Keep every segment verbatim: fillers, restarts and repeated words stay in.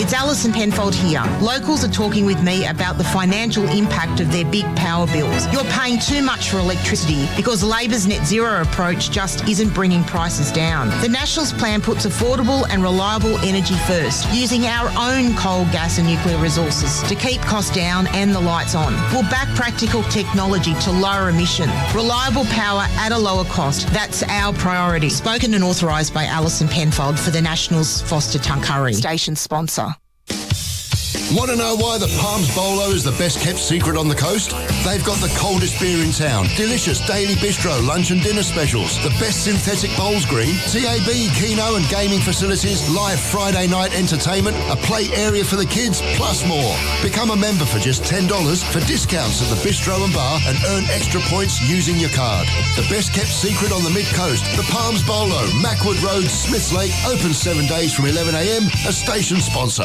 It's Alison Penfold here. Locals are talking with me about the financial impact of their big power bills. You're paying too much for electricity because Labor's net zero approach just isn't bringing prices down. The Nationals plan puts affordable and reliable energy first, using our own coal, gas and nuclear resources to keep costs down and the lights on. We'll back practical technology to lower emission. Reliable power at a lower cost. That's our priority. Spoken and authorised by Alison Penfold for the Nationals Foster Tuncurry. Station sponsor. Want to know why the Palms Bolo is the best kept secret on the coast? They've got the coldest beer in town, delicious daily bistro lunch and dinner specials, the best synthetic bowls green, T A B, Keno and gaming facilities, live Friday night entertainment, a play area for the kids, plus more. Become a member for just ten dollars for discounts at the bistro and bar and earn extra points using your card. The best kept secret on the mid-coast, the Palms Bolo, Mackwood Road, Smiths Lake, open seven days from eleven a m, a station sponsor.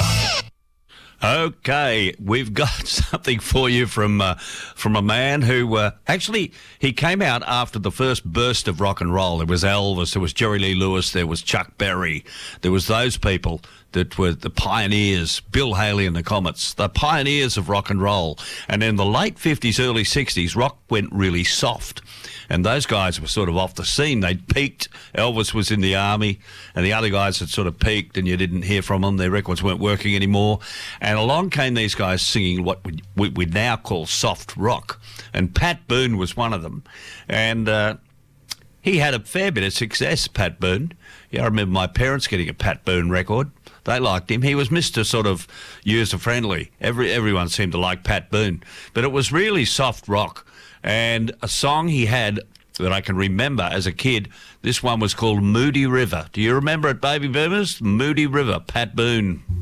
Okay, we've got something for you from uh, from a man who uh, actually he came out after the first burst of rock and roll. There was Elvis, there was Jerry Lee Lewis, there was Chuck Berry, there was those people that were the pioneers, Bill Haley and the Comets, the pioneers of rock and roll. And in the late fifties, early sixties, rock went really soft. And those guys were sort of off the scene. They'd peaked. Elvis was in the army, and the other guys had sort of peaked, and you didn't hear from them. Their records weren't working anymore. And along came these guys singing what we, we, we now call soft rock. And Pat Boone was one of them. And uh, he had a fair bit of success, Pat Boone. Yeah, I remember my parents getting a Pat Boone record. They liked him. He was Mister sort of user-friendly. Every Everyone seemed to like Pat Boone. But it was really soft rock. And a song he had that I can remember as a kid, this one was called Moody River. Do you remember it, Baby Boomers? Moody River, Pat Boone.